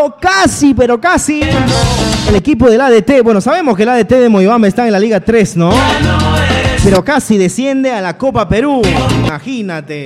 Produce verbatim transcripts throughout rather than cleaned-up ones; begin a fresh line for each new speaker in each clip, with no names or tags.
pero casi, pero casi. El equipo del A D T, bueno, sabemos que el A D T de Moyobamba está en la Liga tres, ¿no? Pero casi desciende a la Copa Perú, imagínate.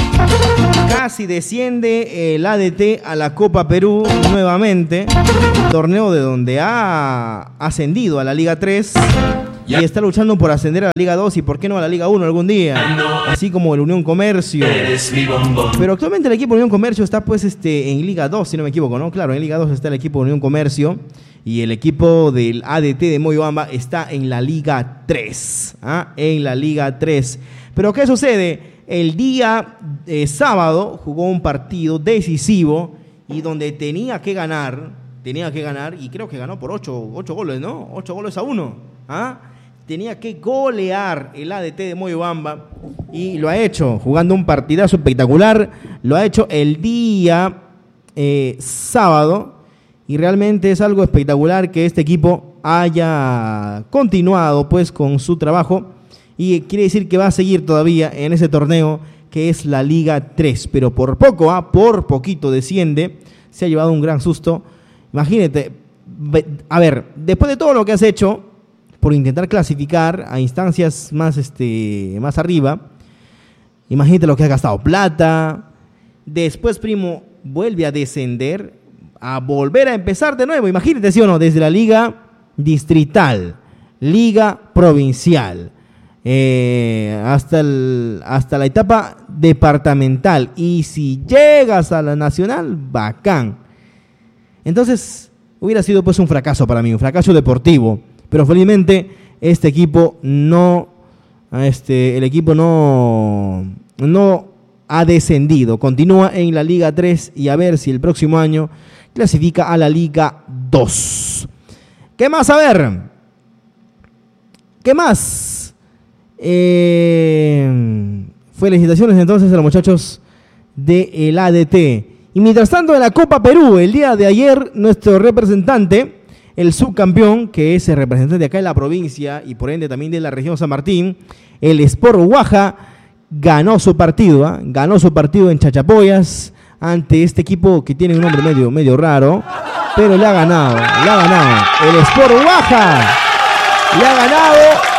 Casi desciende el A D T a la Copa Perú nuevamente, torneo de donde ha ascendido a la Liga tres y está luchando por ascender a la Liga dos y por qué no a la Liga uno algún día, así como el Unión Comercio. Pero actualmente el equipo de Unión Comercio está pues este, en Liga dos, si no me equivoco, ¿no? Claro, en Liga dos está el equipo de Unión Comercio y el equipo del A D T de Moyobamba está en la Liga tres, ¿ah? En la Liga tres. Pero ¿qué sucede? El día eh, sábado jugó un partido decisivo y donde tenía que ganar, tenía que ganar y creo que ganó por ocho, ocho goles, ¿no? ocho goles a uno. ¿Ah? Tenía que golear el A D T de Moyobamba y lo ha hecho jugando un partidazo espectacular. Lo ha hecho el día eh, sábado y realmente es algo espectacular que este equipo haya continuado pues con su trabajo. Y quiere decir que va a seguir todavía en ese torneo que es la Liga tres. Pero por poco, ¿ah? por poquito desciende. Se ha llevado un gran susto. Imagínate, a ver, después de todo lo que has hecho por intentar clasificar a instancias más, este, más arriba, imagínate lo que has gastado plata. Después, primo, vuelve a descender, a volver a empezar de nuevo. Imagínate, ¿sí o no? Desde la Liga Distrital, Liga Provincial. Eh, hasta, el, hasta la etapa departamental y si llegas a la nacional, bacán. Entonces hubiera sido pues un fracaso para mí, un fracaso deportivo, pero felizmente este equipo no este, el equipo no no ha descendido, continúa en la Liga tres y a ver si el próximo año clasifica a la Liga dos. ¿Qué más? A ver, ¿qué más? Eh, felicitaciones entonces a los muchachos del A D T. Y mientras tanto en la Copa Perú, el día de ayer, nuestro representante, el subcampeón, que es el representante de acá en la provincia y por ende también de la región San Martín, el Sport Huaja, ganó su partido, ¿eh? ganó su partido en Chachapoyas ante este equipo que tiene un nombre medio, medio raro, pero le ha ganado, le ha ganado. El Sport Huaja le ha ganado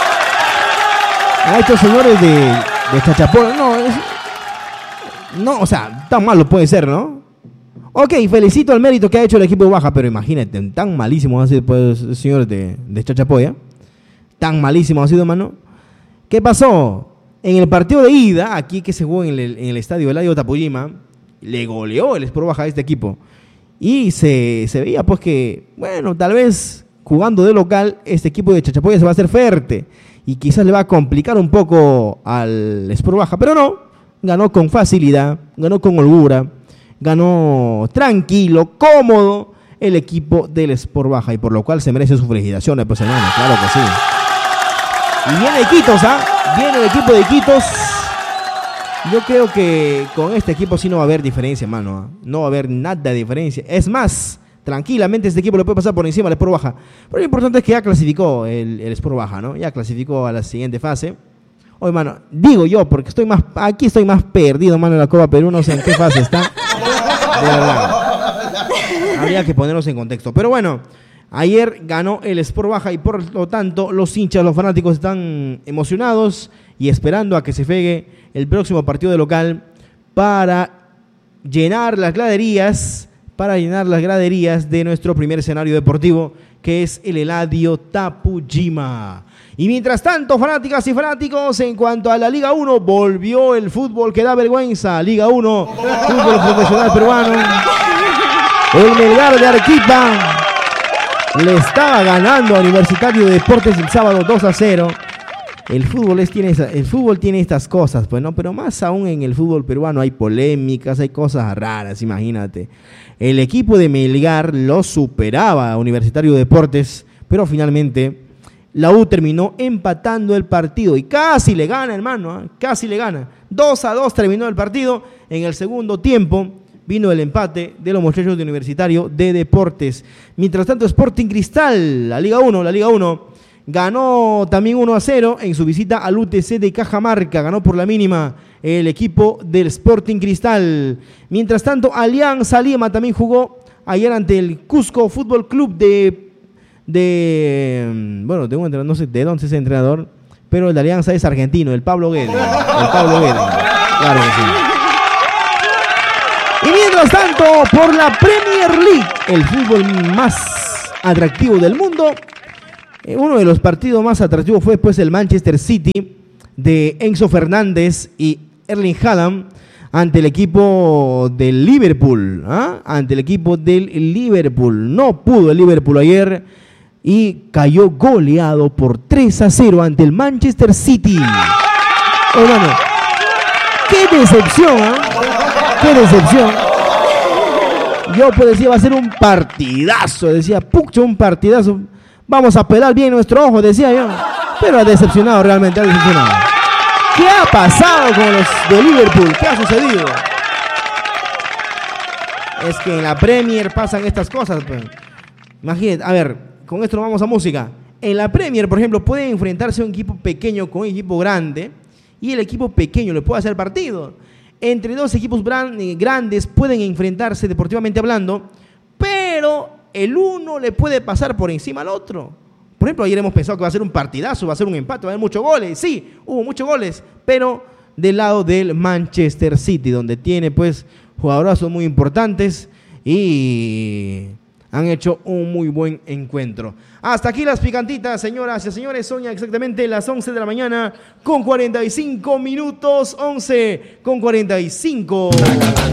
a estos señores de, de Chachapoyas. No, es, no, o sea, tan malo puede ser, ¿no? Ok, felicito al mérito que ha hecho el equipo de Baja, pero imagínate, tan malísimo han sido pues, señores de, de Chachapoya. Tan malísimo ha sido, mano. ¿Qué pasó? En el partido de ida, aquí que se jugó en el, en el estadio Eladio Tapujima, le goleó el Sport Baja a este equipo. Y se, se veía pues que, bueno, tal vez jugando de local, este equipo de Chachapoya se va a hacer fuerte. Y quizás le va a complicar un poco al Sport Baja, pero no. Ganó con facilidad, ganó con holgura, ganó tranquilo, cómodo el equipo del Sport Baja y por lo cual se merece sus felicitaciones, pues hermano, claro que sí. Y viene Iquitos, ¿ah? ¿eh? Viene el equipo de Iquitos. Yo creo que con este equipo sí no va a haber diferencia, hermano. ¿eh? No va a haber nada de diferencia. Es más, tranquilamente este equipo le puede pasar por encima al Sport Baja. Pero lo importante es que ya clasificó el, el Sport Baja, ¿no? Ya clasificó a la siguiente fase. Oye, mano, digo yo, porque estoy más, aquí estoy más perdido, mano, en la Copa Perú, no sé en qué fase está. De verdad. Habría que ponernos en contexto. Pero bueno, ayer ganó el Sport Baja y por lo tanto los hinchas, los fanáticos están emocionados y esperando a que se pegue el próximo partido de local para llenar las graderías, para llenar las graderías de nuestro primer escenario deportivo, que es el Eladio Tapujima. Y mientras tanto, fanáticas y fanáticos, en cuanto a la Liga uno, volvió el fútbol que da vergüenza. Liga uno, fútbol profesional peruano. El Melgar de Arequipa le estaba ganando a Universitario de Deportes el sábado dos a cero. El fútbol, es, tiene, el fútbol tiene estas cosas, pues, ¿no? Pero más aún en el fútbol peruano hay polémicas, hay cosas raras, imagínate. El equipo de Melgar lo superaba a Universitario de Deportes, pero finalmente la U terminó empatando el partido y casi le gana, hermano, ¿eh? Casi le gana. dos a dos terminó el partido. En el segundo tiempo vino el empate de los muchachos de Universitario de Deportes. Mientras tanto, Sporting Cristal, la Liga uno, la Liga uno, ganó también uno a cero en su visita al U T C de Cajamarca. Ganó por la mínima el equipo del Sporting Cristal. Mientras tanto, Alianza Lima también jugó ayer ante el Cusco Fútbol Club de, de bueno, de un entrenador, no sé de dónde es ese entrenador, pero el de Alianza es argentino, el Pablo Guedes. El Pablo Guedes, claro que sí. Y mientras tanto, por la Premier League, el fútbol más atractivo del mundo, uno de los partidos más atractivos fue pues el Manchester City de Enzo Fernández y Erling Haaland ante el equipo del Liverpool, ¿ah? ante el equipo del Liverpool. No pudo el Liverpool ayer y cayó goleado por tres a cero ante el Manchester City. Hermano, qué decepción, ¿eh? Qué decepción. Yo pues decía, va a ser un partidazo, decía, pucha, un partidazo. Vamos a pelar bien nuestro ojo, decía yo. Pero ha decepcionado, realmente ha decepcionado. ¿Qué ha pasado con los de Liverpool? ¿Qué ha sucedido? Es que en la Premier pasan estas cosas, pues. Imagínate, a ver, con esto nos vamos a música. En la Premier, por ejemplo, puede enfrentarse un equipo pequeño con un equipo grande y el equipo pequeño le puede hacer partido. Entre dos equipos grandes pueden enfrentarse deportivamente hablando, pero el uno le puede pasar por encima al otro. Por ejemplo, ayer hemos pensado que va a ser un partidazo, va a ser un empate, va a haber muchos goles. Sí, hubo muchos goles, pero del lado del Manchester City, donde tiene pues jugadorazos muy importantes y han hecho un muy buen encuentro. Hasta aquí las picantitas, señoras y señores. Son ya exactamente las once de la mañana con cuarenta y cinco minutos. once con cuarenta y cinco.